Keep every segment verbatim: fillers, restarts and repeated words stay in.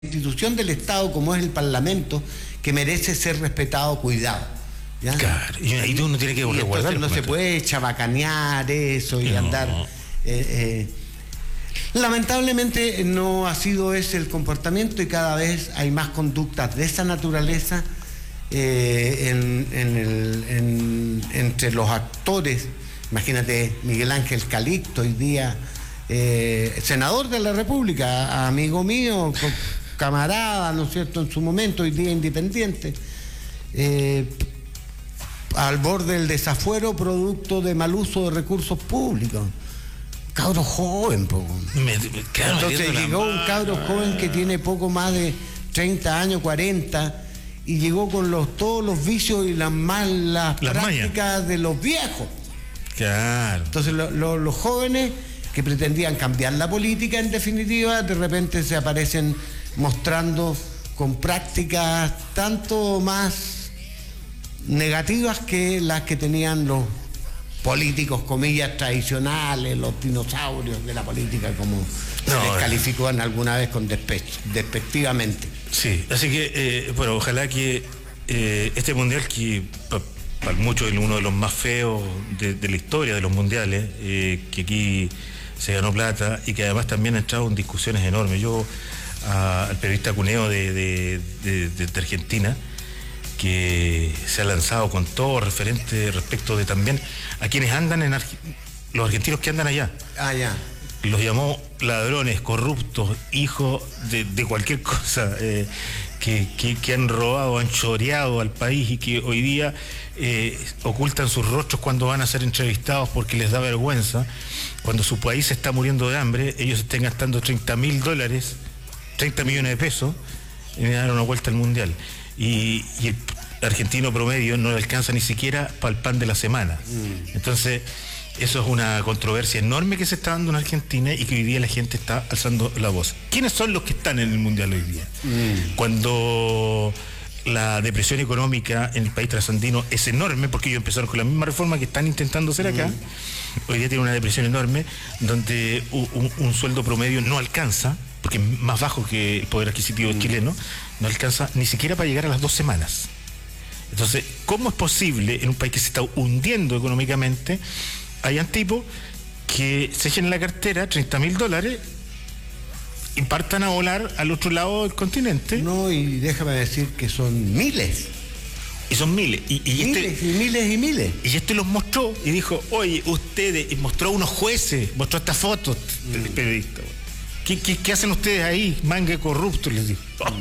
institución del Estado como es el Parlamento, que merece ser respetado, cuidado. ¿Ya? Claro, y ahí uno tiene que resguardar. No se puede chabacanear eso y no. andar... Eh, eh. Lamentablemente no ha sido ese el comportamiento y cada vez hay más conductas de esa naturaleza eh, en, en el, en, entre los actores. Imagínate Miguel Ángel Calixto, hoy día eh, senador de la República, amigo mío, camarada, ¿no es cierto?, en su momento, hoy día independiente, eh, al borde del desafuero producto de mal uso de recursos públicos. Cabro joven, poco. Me, me, claro, Entonces llegó un cabro joven que tiene poco más de treinta años, cuarenta, y llegó con los, todos los vicios y las malas las prácticas mañas de los viejos. Claro. Entonces lo, lo, los jóvenes que pretendían cambiar la política, en definitiva, de repente se aparecen mostrando con prácticas tanto más negativas que las que tenían los políticos, comillas, tradicionales, los dinosaurios de la política, como no, se les calificó en alguna vez con despe despectivamente. Sí, así que, eh, bueno, ojalá que eh, este mundial, que para pa muchos es uno de los más feos de, de la historia de los mundiales, eh, que aquí se ganó plata y que además también ha entrado en discusiones enormes. Yo, a, al periodista Cuneo de, de, de, de, de Argentina, que se ha lanzado con todo referente respecto de también a quienes andan en Arge los argentinos que andan allá. Ah, ya. Los llamó ladrones, corruptos, hijos de, de cualquier cosa, eh, que, que, que han robado, han choreado al país y que hoy día eh, ocultan sus rostros cuando van a ser entrevistados porque les da vergüenza. Cuando su país se está muriendo de hambre, ellos estén gastando treinta mil dólares, treinta millones de pesos, en dar una vuelta al mundial. Y, y el argentino promedio no le alcanza ni siquiera para el pan de la semana. Mm. Entonces, eso es una controversia enorme que se está dando en Argentina y que hoy día la gente está alzando la voz. ¿Quiénes son los que están en el mundial hoy día? Mm. Cuando la depresión económica en el país trasandino es enorme, porque ellos empezaron con la misma reforma que están intentando hacer acá, mm. hoy día tiene una depresión enorme, donde un, un, un sueldo promedio no alcanza, porque es más bajo que el poder adquisitivo mm. chileno, no alcanza ni siquiera para llegar a las dos semanas. Entonces, ¿cómo es posible en un país que se está hundiendo económicamente, hayan tipos que se echen en la cartera treinta mil dólares y partan a volar al otro lado del continente? No, y déjame decir que son miles. Y son miles. Y, y miles este, y miles y miles. Y este los mostró y dijo, oye, ustedes, y mostró a unos jueces, mostró estas fotos mm. del periodista. ¿Qué, qué, ¿Qué hacen ustedes ahí? Manga corrupto, les digo.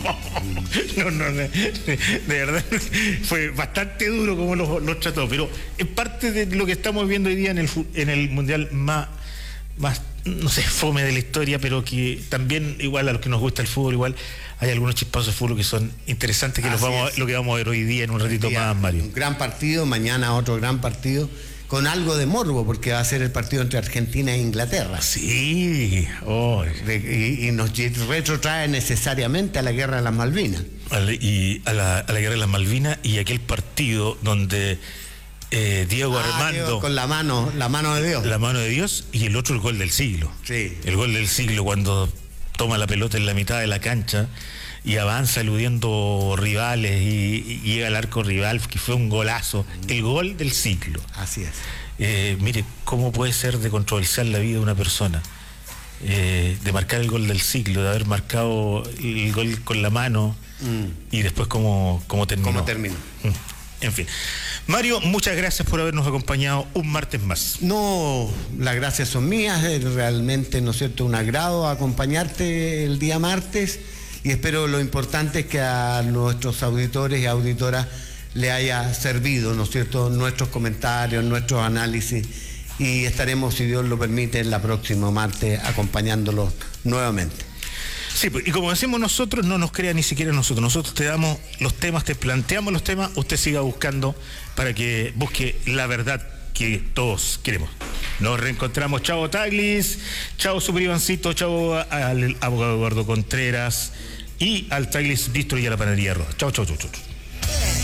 No, no, no, de verdad, fue bastante duro como los, los trató, pero es parte de lo que estamos viendo hoy día en el, en el mundial más, más, no sé, fome de la historia, pero que también, igual a los que nos gusta el fútbol, igual hay algunos chispazos de fútbol que son interesantes, que los vamos a, lo que vamos a ver hoy día en un ratito más, Mario. Un gran partido, mañana otro gran partido, con algo de morbo, porque va a ser el partido entre Argentina e Inglaterra. Sí, oh. y, y nos retrotrae necesariamente a la guerra de las Malvinas. Y a la, a la guerra de las Malvinas y aquel partido donde eh, Diego ah, Armando... Diego con la mano, la mano de Dios. La mano de Dios y el otro el gol del siglo. Sí. El gol del siglo cuando toma la pelota en la mitad de la cancha y avanza eludiendo rivales y, y llega al arco rival, que fue un golazo, el gol del siglo. Así es. Eh, mire, ¿cómo puede ser de controversial la vida de una persona? Eh, de marcar el gol del siglo, de haber marcado el gol con la mano mm. y después cómo, cómo terminó. ¿Cómo terminó? Mm. En fin. Mario, muchas gracias por habernos acompañado un martes más. No, las gracias son mías, es realmente, ¿no es cierto?, un agrado acompañarte el día martes. Y espero, lo importante es que a nuestros auditores y auditoras le haya servido, ¿no es cierto?, nuestros comentarios, nuestros análisis, y estaremos, si Dios lo permite, el próximo martes acompañándolos nuevamente. Sí, y como decimos nosotros, no nos crea ni siquiera nosotros. Nosotros te damos los temas, te planteamos los temas, usted siga buscando para que busque la verdad que todos queremos. Nos reencontramos. Chao Taglis, chao Super Ivancito, chao al abogado Eduardo Contreras y al Taglis Bistro y a la Panadería Roja. Chao, chao, chao, chao.